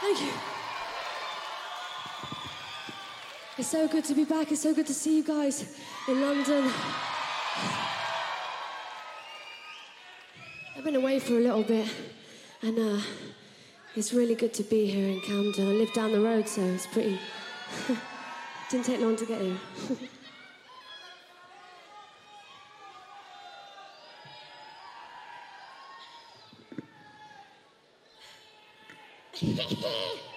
Thank you. It's so good to be back. It's so good to see you guys in London. I've been away for a little bit, and it's really good to be here in Camden. I live down the road, so it's pretty... Didn't take long to get here.